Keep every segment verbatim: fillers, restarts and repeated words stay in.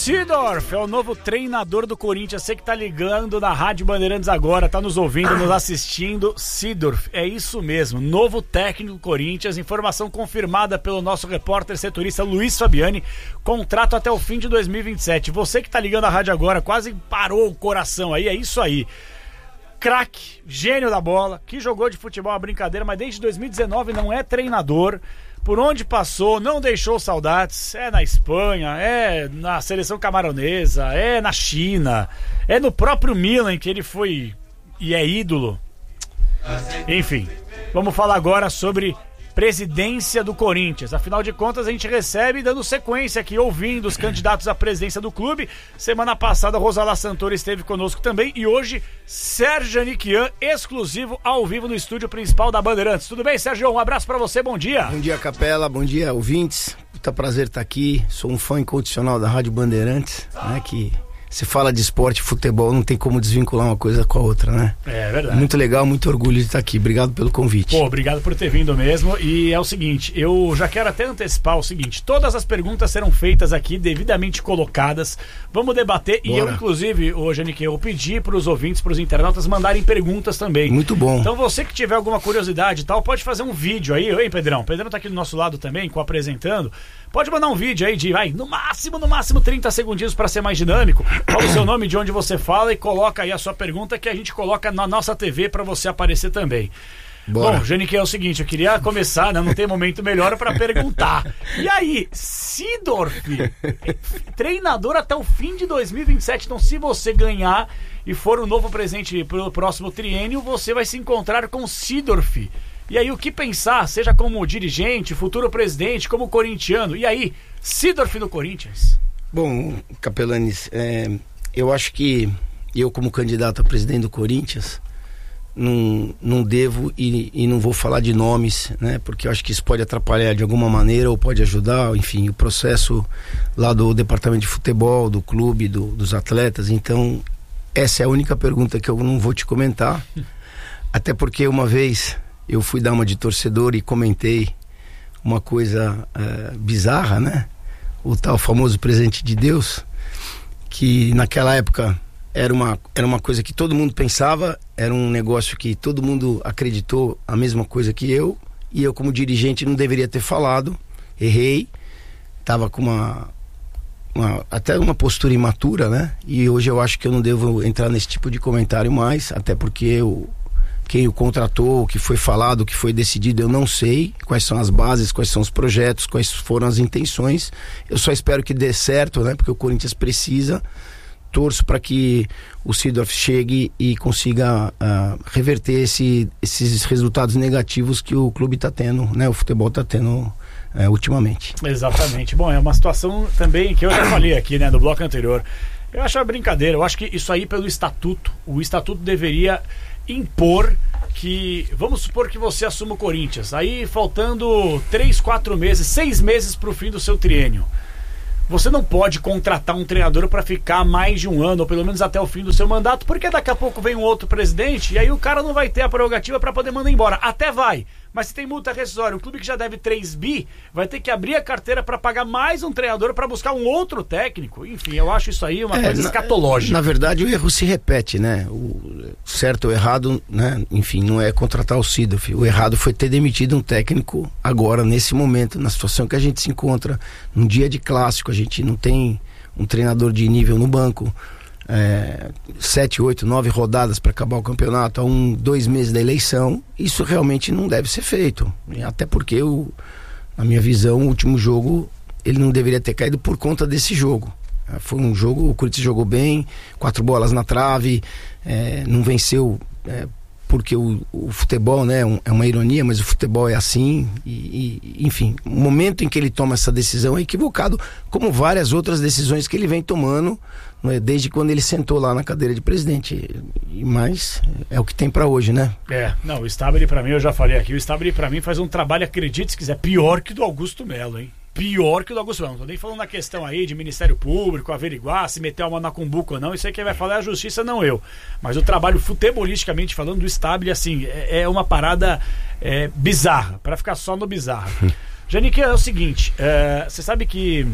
Seedorf é o novo treinador do Corinthians. Você que tá ligando na Rádio Bandeirantes agora, tá nos ouvindo, nos assistindo. Seedorf, é isso mesmo, novo técnico do Corinthians. Informação confirmada pelo nosso repórter setorista Luiz Fabiani. Contrato até o fim de dois mil e vinte e sete. Você que tá ligando a rádio agora, quase parou o coração aí, é isso aí. Craque, gênio da bola, que jogou de futebol uma brincadeira, mas desde dois mil e dezenove não é treinador. Por onde passou, não deixou saudades. É na Espanha, é na seleção camaronesa, é na China, é no próprio Milan que ele foi e é ídolo. Enfim, vamos falar agora sobre presidência do Corinthians. Afinal de contas, a gente recebe, dando sequência aqui, ouvindo os candidatos à presidência do clube. Semana passada, Rosala Santoro esteve conosco também. E hoje, Sérgio Aniquian, exclusivo, ao vivo no estúdio principal da Bandeirantes. Tudo bem, Sérgio? Um abraço pra você, bom dia. Bom dia, Capela, bom dia, ouvintes. Puta prazer estar aqui. Sou um fã incondicional da Rádio Bandeirantes, né, que... Você fala de esporte, futebol, não tem como desvincular uma coisa com a outra, né? É verdade. Muito legal, muito orgulho de estar aqui. Obrigado pelo convite. Pô, obrigado por ter vindo mesmo. E é o seguinte, eu já quero até antecipar o seguinte: todas as perguntas serão feitas aqui, devidamente colocadas. Vamos debater. Bora. E eu, inclusive, hoje, Anique, eu pedi para os ouvintes, para os internautas mandarem perguntas também. Muito bom. Então você que tiver alguma curiosidade e tal, pode fazer um vídeo aí. Oi, Pedrão. Pedrão tá aqui do nosso lado também, co-apresentando. Pode mandar um vídeo aí de, vai, no máximo, no máximo trinta segundinhos para ser mais dinâmico. Fala o seu nome, de onde você fala e coloca aí a sua pergunta que a gente coloca na nossa T V para você aparecer também. Bora. Bom, Janique, é o seguinte, eu queria começar, né? Não tem momento melhor para perguntar. E aí, Seedorf, treinador até o fim de dois mil e vinte e sete. Então, se você ganhar e for o novo presidente pelo próximo triênio, você vai se encontrar com Seedorf. E aí, o que pensar, seja como dirigente, futuro presidente, como corintiano. E aí, Seedorf no Corinthians? Bom, Capelanes, é, eu acho que eu, como candidato a presidente do Corinthians, não, não devo e, e não vou falar de nomes, né? Porque eu acho que isso pode atrapalhar de alguma maneira ou pode ajudar, enfim, o processo lá do departamento de futebol, do clube, do, dos atletas. Então, essa é a única pergunta que eu não vou te comentar. Até porque uma vez... eu fui dar uma de torcedor e comentei uma coisa é, bizarra, né? O tal famoso presente de Deus, que naquela época era uma, era uma coisa que todo mundo pensava, era um negócio que todo mundo acreditou a mesma coisa que eu, e eu como dirigente não deveria ter falado, errei, estava com uma, uma até uma postura imatura, né? E hoje eu acho que eu não devo entrar nesse tipo de comentário mais, até porque eu... quem o contratou, o que foi falado, o que foi decidido, eu não sei quais são as bases, quais são os projetos, quais foram as intenções. Eu só espero que dê certo, né? Porque o Corinthians precisa. Torço para que o Seedorf chegue e consiga uh, reverter esse, esses resultados negativos que o clube está tendo, né? O futebol está tendo uh, ultimamente. Exatamente. Bom, é uma situação também que eu já falei aqui, né? No bloco anterior. Eu acho uma brincadeira. Eu acho que isso aí pelo estatuto, o estatuto deveria... impor que, vamos supor que você assuma o Corinthians, aí faltando três, quatro meses, seis meses para o fim do seu triênio, você não pode contratar um treinador para ficar mais de um ano, ou pelo menos até o fim do seu mandato, porque daqui a pouco vem um outro presidente e aí o cara não vai ter a prerrogativa para poder mandar embora. Até vai, mas se tem multa rescisória, o clube que já deve três bi vai ter que abrir a carteira para pagar mais um treinador para buscar um outro técnico. Enfim, eu acho isso aí uma é, coisa na, escatológica. Na verdade, o erro se repete, né? O certo ou errado, né? Enfim, não é contratar o Seedorf. O errado foi ter demitido um técnico agora, nesse momento, na situação que a gente se encontra, num dia de clássico, a gente não tem um treinador de nível no banco. É, sete, oito, nove rodadas para acabar o campeonato, a um, dois meses da eleição, isso realmente não deve ser feito. Até porque, o, na minha visão, o último jogo ele não deveria ter caído por conta desse jogo. Foi um jogo, o Corinthians jogou bem, quatro bolas na trave, é, não venceu é, porque o, o futebol, né, um, é uma ironia, mas o futebol é assim, e, e, enfim, o momento em que ele toma essa decisão é equivocado, como várias outras decisões que ele vem tomando, né, desde quando ele sentou lá na cadeira de presidente. E mais é o que tem pra hoje, né? É, não, o Stabile pra mim, eu já falei aqui, o Stabile pra mim faz um trabalho, acredite se quiser, pior que do Augusto Melo, hein? Pior que o do Augusto Melo. Não tô nem falando na questão aí de Ministério Público, averiguar se meter uma na cumbuca ou não. Isso aí quem vai falar é a justiça, não eu. Mas o trabalho futebolisticamente falando do Stabile, assim, é, é uma parada é, bizarra, para ficar só no bizarro. Janique, é o seguinte, você é, sabe que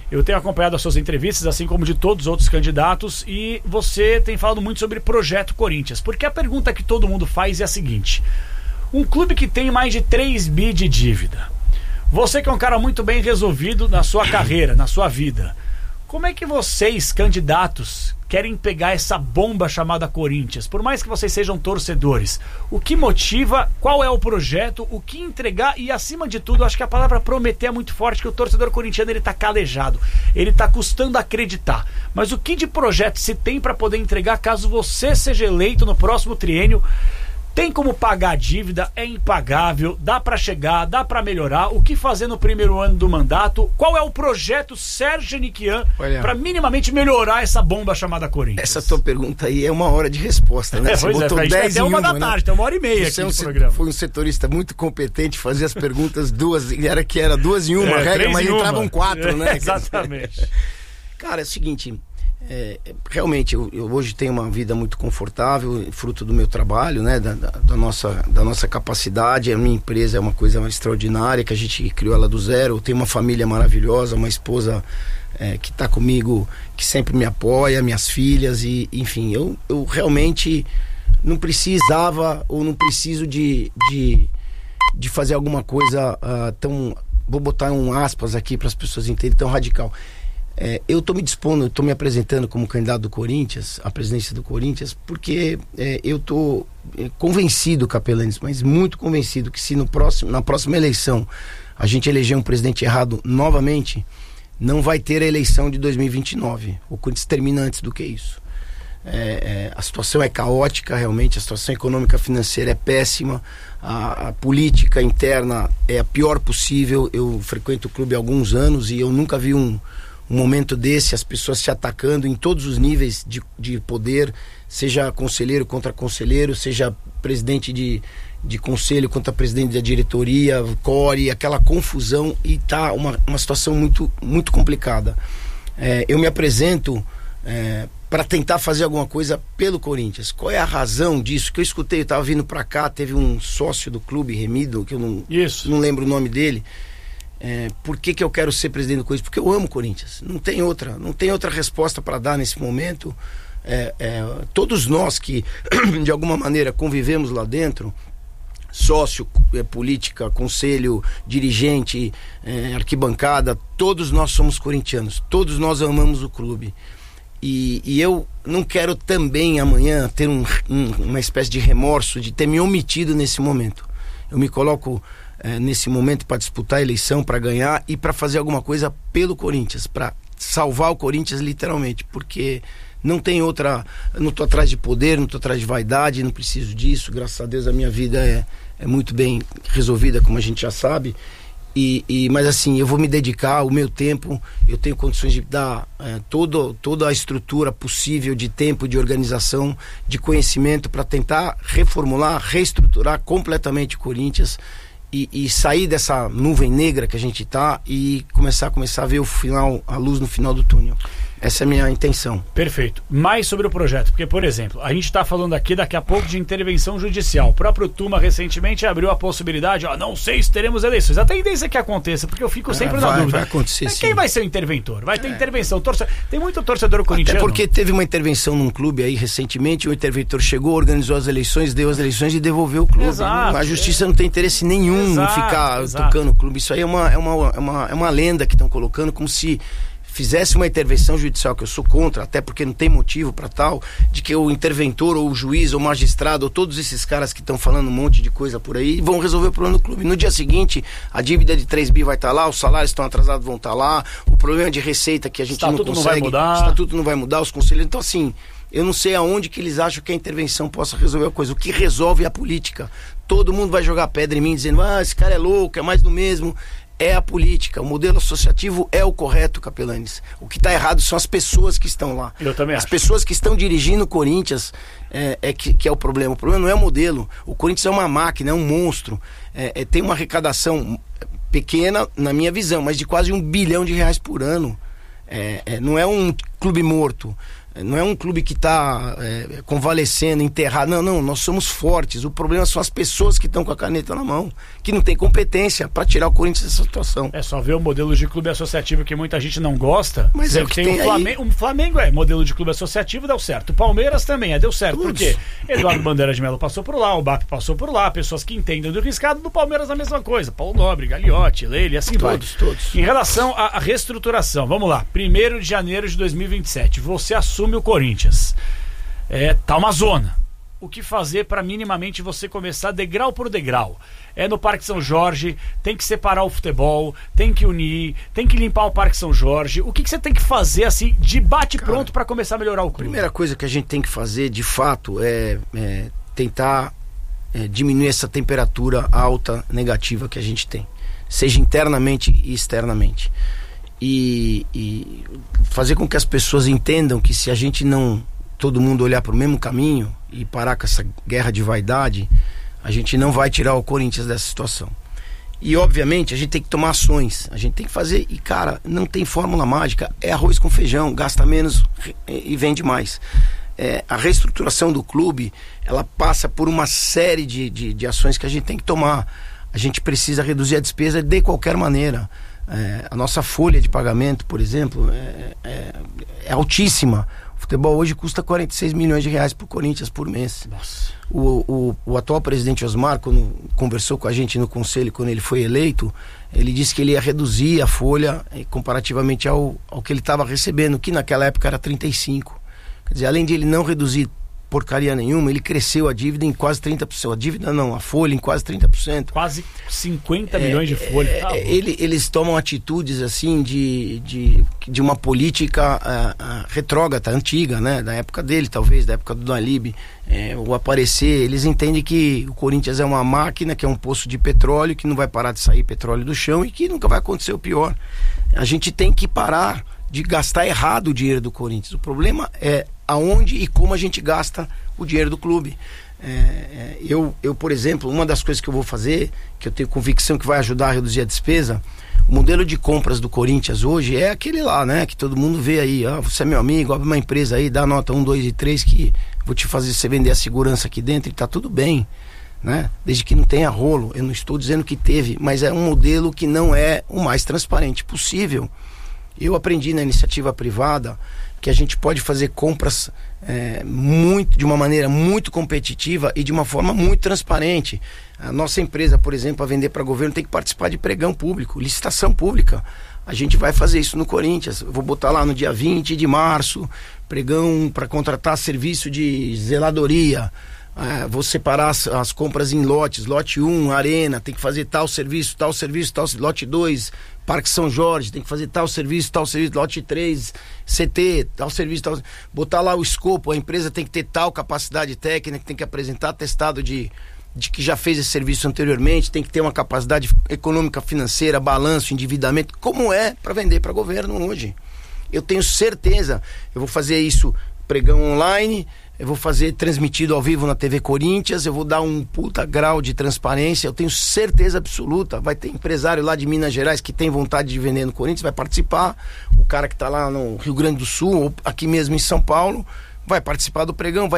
Eu tenho acompanhado as suas entrevistas, assim como de todos os outros candidatos, e você tem falado muito sobre Projeto Corinthians. Porque a pergunta que todo mundo faz é a seguinte: um clube que tem mais de três bi de dívida, você que é um cara muito bem resolvido na sua carreira, na sua vida, como é que vocês, candidatos, querem pegar essa bomba chamada Corinthians? Por mais que vocês sejam torcedores, o que motiva, qual é o projeto, o que entregar e, acima de tudo, acho que a palavra prometer é muito forte, que o torcedor corintiano ele tá calejado, ele tá custando acreditar. Mas o que de projeto se tem para poder entregar caso você seja eleito no próximo triênio? Tem como pagar a dívida? É impagável? Dá para chegar? Dá para melhorar? O que fazer no primeiro ano do mandato? Qual é o projeto Sérgio Niquian para minimamente melhorar essa bomba chamada Corinthians? Essa tua pergunta aí é uma hora de resposta, né? É, você botou é, dez até uma da tarde, né? Tem uma hora e meia Você aqui é um no programa. Foi um setorista muito competente, fazia as perguntas duas, era que era duas em uma, é, regra, mas entravam quatro, é, né? Exatamente. Cara, é o seguinte... É, realmente eu, eu hoje tenho uma vida muito confortável, fruto do meu trabalho, né, da, da, da, nossa, da nossa capacidade. A minha empresa é uma coisa extraordinária, que a gente criou ela do zero. Eu tenho uma família maravilhosa, uma esposa é, que está comigo, que sempre me apoia, minhas filhas, e enfim, eu, eu realmente não precisava ou não preciso de, de, de fazer alguma coisa uh, tão, vou botar um aspas aqui para as pessoas entenderem, tão radical. É, eu estou me dispondo, estou me apresentando como candidato do Corinthians, à presidência do Corinthians, porque é, eu estou é, convencido, Capelanes, mas muito convencido, que se no próximo, na próxima eleição a gente eleger um presidente errado novamente, não vai ter a eleição de dois mil e vinte e nove. O Corinthians termina antes do que isso. É, é, a situação é caótica, realmente, a situação econômica financeira é péssima, a, a política interna é a pior possível. Eu frequento o clube há alguns anos e eu nunca vi um um momento desse, as pessoas se atacando em todos os níveis de, de poder, seja conselheiro contra conselheiro, seja presidente de, de conselho contra presidente da diretoria, core, aquela confusão, e tá uma, uma situação muito, muito complicada. É, eu me apresento é, para tentar fazer alguma coisa pelo Corinthians. Qual é a razão disso? Que eu escutei, eu estava vindo para cá, teve um sócio do clube, Remido, que eu não, não lembro o nome dele. É, por que que eu quero ser presidente do Corinthians? Porque eu amo o Corinthians, não tem outra, não tem outra resposta para dar nesse momento. É, é, todos nós que de alguma maneira convivemos lá dentro, sócio, é, política, conselho, dirigente, é, arquibancada, todos nós somos corintianos, todos nós amamos o clube, e, e eu não quero também amanhã ter um, um, uma espécie de remorso de ter me omitido nesse momento. Eu me coloco É, nesse momento para disputar a eleição, para ganhar e para fazer alguma coisa pelo Corinthians, para salvar o Corinthians literalmente, porque não tem outra, eu não estou atrás de poder, não estou atrás de vaidade, não preciso disso, graças a Deus a minha vida é, é muito bem resolvida, como a gente já sabe, e, e, mas assim, eu vou me dedicar o meu tempo, eu tenho condições de dar é, todo, toda a estrutura possível de tempo, de organização, de conhecimento para tentar reformular, reestruturar completamente o Corinthians. E, e sair dessa nuvem negra que a gente tá e começar, começar a ver o final, a luz no final do túnel. Essa é a minha intenção. Perfeito. Mais sobre o projeto, porque, por exemplo, a gente está falando aqui daqui a pouco de intervenção judicial. O próprio Tuma recentemente abriu a possibilidade, ó, não sei se teremos eleições. A tendência é que aconteça, porque eu fico sempre é, vai, na dúvida. Vai acontecer, Mas sim. Quem vai ser o interventor? Vai ter é. intervenção. Torce... Tem muito torcedor corintiano. Até porque teve uma intervenção num clube aí recentemente, o interventor chegou, organizou as eleições, deu as eleições e devolveu o clube. Exato, a justiça é. não tem interesse nenhum exato, em ficar exato. tocando o clube. Isso aí é uma, é uma, é uma, é uma lenda que estão colocando, como se fizesse uma intervenção judicial, que eu sou contra, até porque não tem motivo para tal, de que o interventor ou o juiz ou o magistrado ou todos esses caras que estão falando um monte de coisa por aí vão resolver o problema do clube. No dia seguinte, a dívida de três bi vai estar tá lá, os salários estão atrasados vão estar tá lá, o problema de receita que a gente estatuto não consegue, não vai mudar. o estatuto não vai mudar, os conselheiros. Então assim, eu não sei aonde que eles acham que a intervenção possa resolver a coisa. O que resolve é a política. Todo mundo vai jogar pedra em mim dizendo, ah, esse cara é louco, é mais do mesmo. É a política, o modelo associativo é o correto, Capelanes. O que está errado são as pessoas que estão lá. Eu também as acho. pessoas que estão dirigindo o Corinthians é, é que, que é o problema. O problema não é o modelo. O Corinthians é uma máquina, é um monstro. É, é, tem uma arrecadação pequena, na minha visão, mas de quase um bilhão de reais por ano. É, é, não é um clube morto. Não é um clube que está é, convalescendo, enterrado. Não, não, nós somos fortes. O problema são as pessoas que estão com a caneta na mão, que não tem competência para tirar o Corinthians dessa situação. É só ver o modelo de clube associativo que muita gente não gosta. Mas é o que tem, tem o Flamengo, o Flamengo é modelo de clube associativo, deu certo. O Palmeiras também é, deu certo. Por quê? Eduardo Bandeira de Mello passou por lá, o B A P passou por lá, pessoas que entendem do riscado. Do Palmeiras a mesma coisa. Paulo Nobre, Gagliotti, Leile, assim todos, vai. Todos, todos. Em relação à reestruturação, vamos lá. primeiro de janeiro de dois mil e vinte e sete, você assume o Corinthians. É, tá uma zona. O que fazer para minimamente você começar degrau por degrau? É no Parque São Jorge, tem que separar o futebol, tem que unir, tem que limpar o Parque São Jorge. O que, que você tem que fazer assim, de bate pronto para começar a melhorar o clube? A primeira coisa que a gente tem que fazer, de fato, é, é tentar é, diminuir essa temperatura alta negativa que a gente tem, seja internamente e externamente. E, e fazer com que as pessoas entendam que se a gente não, todo mundo olhar para o mesmo caminho e parar com essa guerra de vaidade, a gente não vai tirar o Corinthians dessa situação. E obviamente a gente tem que tomar ações, a gente tem que fazer, e cara, não tem fórmula mágica, é arroz com feijão, gasta menos e vende mais. É, a reestruturação do clube, ela passa por uma série de, de, de ações que a gente tem que tomar. A gente precisa reduzir a despesa de qualquer maneira. É, a nossa folha de pagamento, por exemplo, é, é, é altíssima. O futebol hoje custa quarenta e seis milhões de reais para o Corinthians por mês. Nossa. O, o, o atual presidente Osmar, quando conversou com a gente no conselho, quando ele foi eleito, ele disse que ele ia reduzir a folha eh, comparativamente ao, ao que ele estava recebendo, que naquela época era trinta e cinco. Quer dizer, além de ele não reduzir porcaria nenhuma, ele cresceu a dívida em quase trinta por cento. A dívida não, a folha em quase trinta por cento. Quase cinquenta milhões de folha. É, tá ele, eles tomam atitudes assim de, de, de uma política uh, uh, retrógrada, antiga, né? Da época dele, talvez, da época do Dalib. É, o aparecer, eles entendem que o Corinthians é uma máquina, que é um poço de petróleo, que não vai parar de sair petróleo do chão e que nunca vai acontecer o pior. A gente tem que parar de gastar errado o dinheiro do Corinthians. O problema é aonde e como a gente gasta o dinheiro do clube. É, é, eu, eu, por exemplo, uma das coisas que eu vou fazer, que eu tenho convicção que vai ajudar a reduzir a despesa, o modelo de compras do Corinthians hoje é aquele lá, né? Que todo mundo vê aí, ah, você é meu amigo, abre uma empresa aí, dá nota um, dois e três que vou te fazer você vender a segurança aqui dentro e tá tudo bem, né? Desde que não tenha rolo. Eu não estou dizendo que teve, mas é um modelo que não é o mais transparente possível. Eu aprendi na iniciativa privada que a gente pode fazer compras é, muito, de uma maneira muito competitiva e de uma forma muito transparente. A nossa empresa, por exemplo, para vender para governo, tem que participar de pregão público, licitação pública. A gente vai fazer isso no Corinthians. Eu vou botar lá no dia vinte de março, pregão para contratar serviço de zeladoria. Ah, vou separar as, as compras em lotes, lote um, arena, tem que fazer tal serviço, tal serviço, tal lote dois, Parque São Jorge, tem que fazer tal serviço, tal serviço, lote três, C T, tal serviço, tal, botar lá o escopo, a empresa tem que ter tal capacidade técnica, tem que apresentar atestado de, de que já fez esse serviço anteriormente, tem que ter uma capacidade econômica, financeira, balanço, endividamento, como é para vender para governo hoje. Eu tenho certeza, eu vou fazer isso pregão online, eu vou fazer transmitido ao vivo na T V Corinthians, eu vou dar um puta grau de transparência, eu tenho certeza absoluta. Vai ter empresário lá de Minas Gerais que tem vontade de vender no Corinthians, vai participar. O cara que tá lá no Rio Grande do Sul, ou aqui mesmo em São Paulo, vai participar do pregão, vai